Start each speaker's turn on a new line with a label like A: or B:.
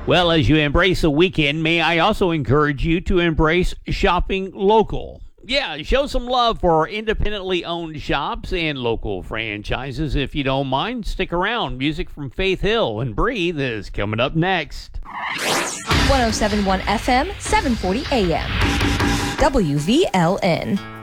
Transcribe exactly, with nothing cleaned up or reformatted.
A: Well, as you embrace the weekend, may I also encourage you to embrace shopping local. Yeah, show some love for our independently owned shops and local franchises. If you don't mind, stick around. Music from Faith Hill and Breathe is coming up next.
B: one oh seven point one F M, seven forty A M. W V L N.